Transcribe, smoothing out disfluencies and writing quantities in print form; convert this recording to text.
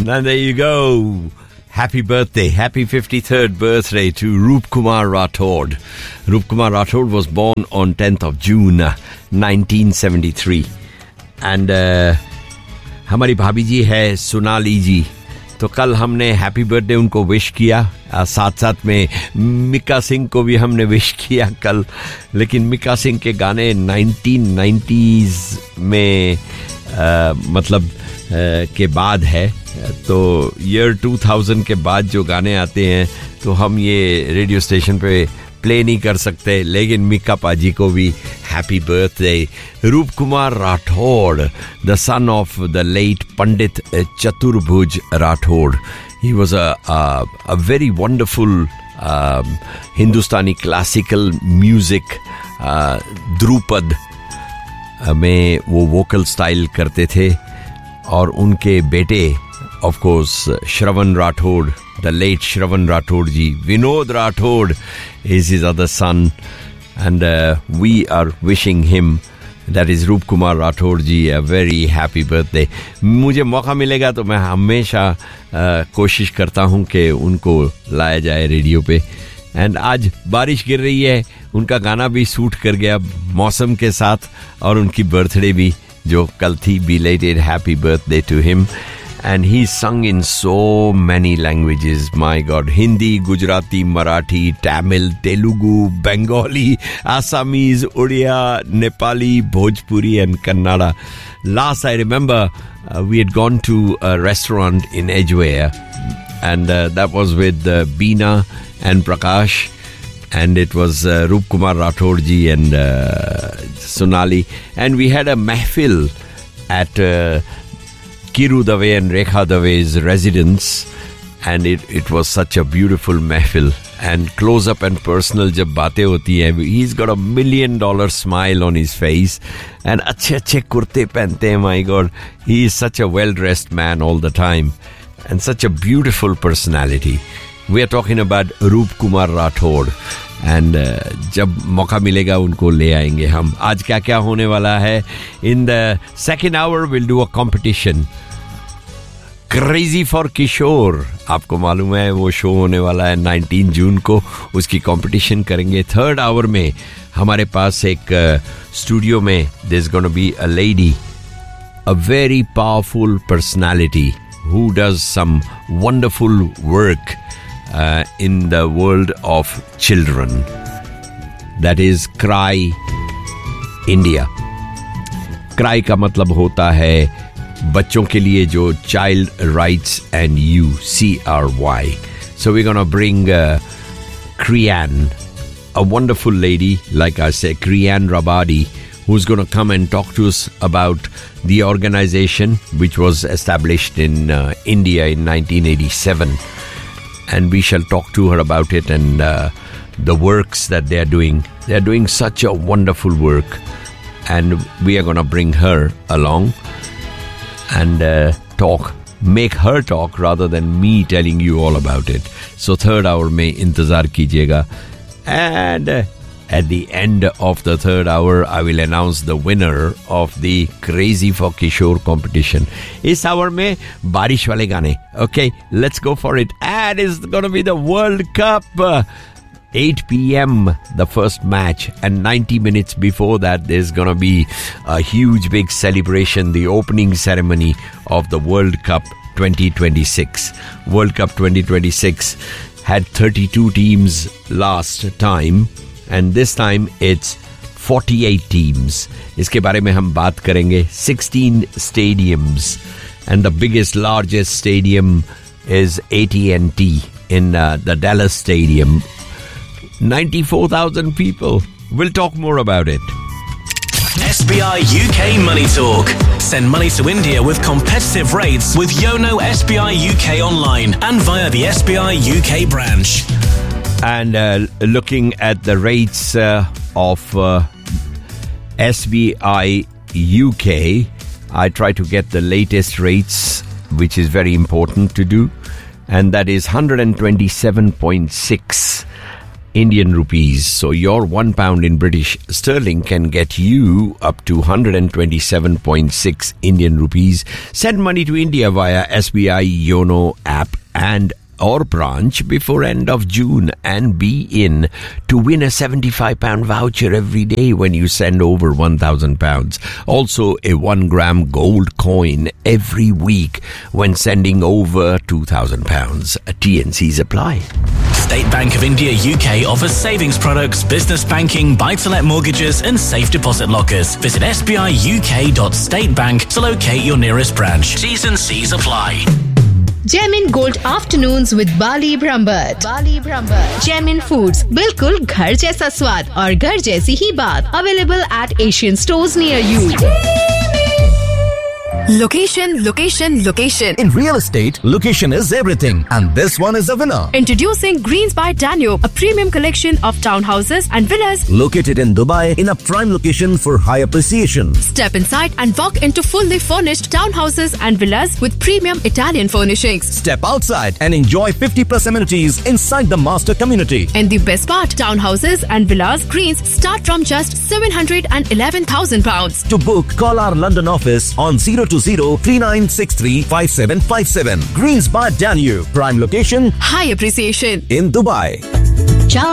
And there you go. Happy birthday, happy 53rd birthday to Roop Kumar Rathod. Roop Kumar Rathod was born on 10th of June 1973. And हमारी भाभी जी है सोनाली जी. तो कल हमने happy birthday उनको wish किया. साथ साथ में मिक्का सिंह को भी हमने विश किया कल. लेकिन मिक्का सिंह के गाने 1990s में मतलब के बाद है. तो ईयर 2000 के बाद जो गाने आते हैं तो हम ये रेडियो स्टेशन पे प्ले नहीं कर सकते. लेकिन मिक्का पाजी को भी हैप्पी बर्थडे. रूप Kumar Rathore, the son of the late पंडित चतुर्भुज Rathore. He was a very wonderful Hindustani classical music. Dhrupad में वो वोकल स्टाइल करते थे. और उनके बेटे of course Shravan Rathod, the late Shravan Rathod ji, Vinod Rathod is his other son, and we are wishing him, that is Roop Kumar Rathod ji, a very happy birthday. मुझे मौका मिलेगा तो मैं हमेशा कोशिश करता हूँ कि उनको लाया जाए रेडियो पे. एंड आज बारिश गिर रही है, उनका गाना भी सूट कर गया मौसम के साथ, और उनकी बर्थडे भी जो कल थी. Belated happy birthday to him. And he sung in so many languages, my God. Hindi, Gujarati, Marathi, Tamil, Telugu, Bengali, Assamese, Odia, Nepali, Bhojpuri and Kannada. Last I remember, we had gone to a restaurant in Edgware, and that was with Beena and Prakash, and it was Roop Kumar Rathod ji and Sonali. And we had a mehfil at Kiru Dave and Rekha Dave's residence, and it was such a beautiful mehfil. And close up and personal jab baatein hoti hai, he's got $1 million smile on his face, and अच्छे kurte pehante hain. My God, he is such a well dressed man all the time, and such a beautiful personality. We are talking about Roop Kumar Rathod. And जब मौका मिलेगा उनको ले आएंगे हम. आज क्या क्या होने वाला है? In the second hour will do a competition, crazy for किशोर. आपको मालूम है वो शो होने वाला है 19 जून को, उसकी कंपटीशन करेंगे. थर्ड आवर में हमारे पास एक स्टूडियो में there is gonna be a lady, a very powerful personality who does some wonderful work in the world of children. That is Cry India. Cry का मतलब होता है बच्चों के लिए जो Child Rights and You, CRY. So we're gonna bring Kriyan, a wonderful lady, like I said, Kriyan Rabadi, who's gonna come and talk to us about the organization which was established in India in 1987. And we shall talk to her about it and the works that they are doing. They are doing such a wonderful work, and we are going to bring her along and make her talk rather than me telling you all about it. So third hour mein intezar kijiyega, and at the end of the third hour I will announce the winner of the Crazy for Kishore competition. Is hour mein barish wale gaane. Okay, let's go for it. And it's going to be the World Cup. 8 p.m. the first match, and 90 minutes before that there's going to be a huge big celebration, the opening ceremony of the World Cup 2026. World Cup 2026 had 32 teams last time, and this time it's 48 teams. इसके बारे में हम बात करेंगे. 16 stadiums, and the largest stadium is AT&T in the Dallas Stadium. 94,000 people. We'll talk more about it. SBI UK Money Talk. Send money to India with competitive rates with Yono SBI UK online and via the SBI UK branch. And looking at the rates of SBI UK, I try to get the latest rates, which is very important to do, and that is 127.6 Indian rupees. So your £1 in British sterling can get you up to 127.6 Indian rupees. Send money to India via SBI Yono app and or branch before end of June and be in to win a £75 voucher every day when you send over £1,000. Also a 1 gram gold coin every week when sending over £2,000. TNCs apply. State Bank of India UK offers savings products, business banking, buy-to-let mortgages and safe deposit lockers. Visit sbiuk.statebank to locate your nearest branch. T's and C's apply. Gemin Gold Afternoons with Bali Brahmbhatt. Gemin Foods, बिल्कुल घर जैसा स्वाद और घर जैसी ही बात. Available at Asian stores near you. Location. In real estate, location is everything. And this one is a winner. Introducing Greens by Danube, a premium collection of townhouses and villas located in Dubai in a prime location for high appreciation. Step inside and walk into fully furnished townhouses and villas with premium Italian furnishings. Step outside and enjoy 50+ amenities inside the master community. And the best part, townhouses and villas Greens start from just £711,000. To book, call our London office on 020-3963-5757. Greens by Danube. Prime location, high appreciation in Dubai. Ciao.